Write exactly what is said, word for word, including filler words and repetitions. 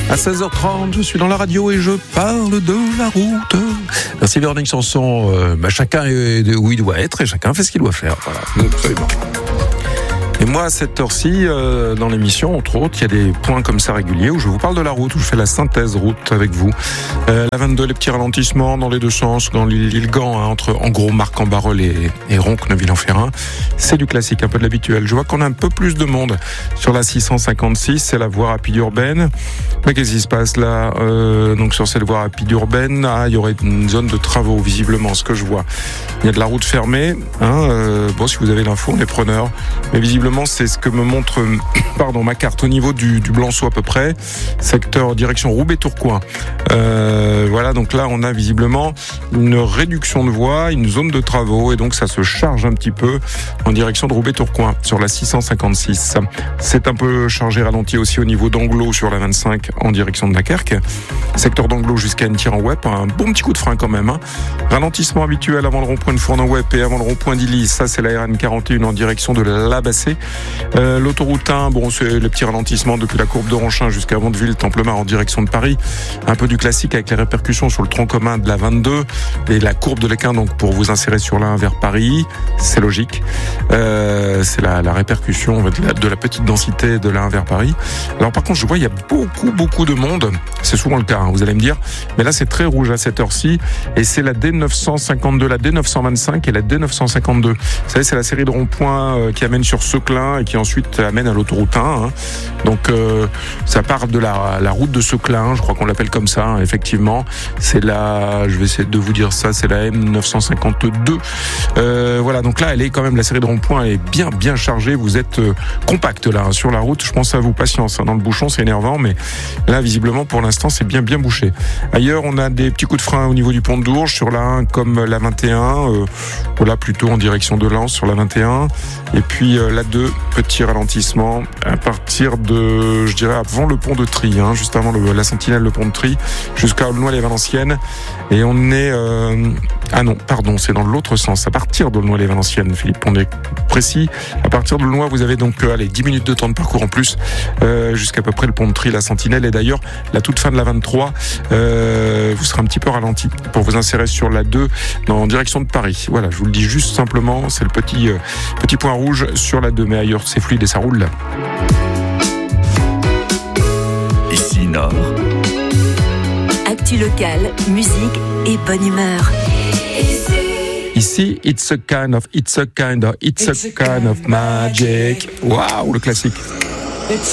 À seize heures trente, je suis dans la radio et je parle de la route. Merci Véronique Sanson. Euh, bah, chacun est où il doit être et chacun fait ce qu'il doit faire. Voilà, absolument. Et moi, à cette heure-ci, euh, dans l'émission, entre autres, il y a des points comme ça réguliers où je vous parle de la route, où je fais la synthèse route avec vous. Euh, la vingt-deux, les petits ralentissements dans les deux sens, dans l'île Gand, hein, entre, en gros, Marc-en-Barœul et, et Ronques, Neuville-en-Ferrain. C'est du classique, un peu de l'habituel. Je vois qu'on a un peu plus de monde sur la six cent cinquante-six, c'est la voie rapide urbaine. Mais qu'est-ce qui se passe là euh, Donc sur cette voie rapide urbaine, ah, il y aurait une zone de travaux, visiblement, ce que je vois. Il y a de la route fermée. Hein, euh, bon, si vous avez l'info, on est preneurs. Mais visiblement, c'est ce que me montre pardon, ma carte au niveau du, du Blançois à peu près, secteur direction Roubaix-Tourcoing. Euh, voilà, donc là on a visiblement une réduction de voie, une zone de travaux et donc ça se charge un petit peu en direction de Roubaix-Tourcoing sur la six cent cinquante-six. C'est un peu chargé ralenti aussi au niveau d'Anglo sur la vingt-cinq en direction de Dunkerque. Secteur d'Anglo jusqu'à Annecy-en-Web, un bon petit coup de frein quand même. Hein. Ralentissement habituel avant le rond-point de Fournon-Web et avant le rond-point d'Illy, ça c'est la R N quarante et un en direction de Labassé. Euh, l'autoroute un, bon, c'est le petit ralentissement depuis la courbe de Ronchin jusqu'à Vandeville, Templemar en direction de Paris. Un peu du classique avec les répercussions sur le tronc commun de la vingt-deux et la courbe de l'Équin, donc pour vous insérer sur l'un vers Paris. C'est logique. Euh, c'est la, la répercussion de la, de la petite densité de l'un vers Paris. Alors par contre, je vois, il y a beaucoup, beaucoup de monde. C'est souvent le cas, hein, vous allez me dire. Mais là, c'est très rouge à cette heure-ci. Et c'est la D neuf cent cinquante-deux, la D neuf cent vingt-cinq et la D neuf cent cinquante-deux. Vous savez, c'est la série de ronds-points euh, qui amène sur Seclin et qui ensuite amène à l'autoroute un. Hein. Donc euh, ça part de la, la route de Seclin, je crois qu'on l'appelle comme ça, hein, effectivement. C'est la, je vais essayer de vous dire ça, c'est la M neuf cent cinquante-deux. Euh, voilà, donc là, elle est quand même, la série de ronds-points est bien, bien chargée. Vous êtes euh, compact là, hein, sur la route. Je pense à vous, patience. Hein, dans le bouchon, c'est énervant, mais là, visiblement, pour l'instant, c'est bien, bien bouché. Ailleurs, on a des petits coups de frein au niveau du pont de Dourges, sur la un comme la vingt et un. Euh, voilà, plutôt en direction de Lens sur la vingt et un. Et puis euh, la deux, petit ralentissement à partir de, je dirais, avant le pont de Trie, hein, juste avant le, la Sentinelle, le pont de Trie, jusqu'à Aulnoy-les-Valenciennes. Et on est... Euh, ah non, pardon, c'est dans l'autre sens. À partir d'Aulnoy-les-Valenciennes, Philippe, on est précis. À partir d'Aulnoy, vous avez donc, euh, allez, dix minutes de temps de parcours en plus, euh, jusqu'à peu près le pont de Trie, la Sentinelle. Et d'ailleurs, la toute fin de la vingt-trois, euh, vous serez un petit peu ralenti pour vous insérer sur la deux, dans, en direction de Paris. Voilà, je vous le dis juste simplement, c'est le petit, euh, petit point rouge sur la deux. Mais ailleurs, c'est fluide et ça roule. Ici Nord. Actu locale, musique et bonne humeur. Ici, it's a kind of, it's a kind of, it's, it's a kind of magic. Waouh, le classique.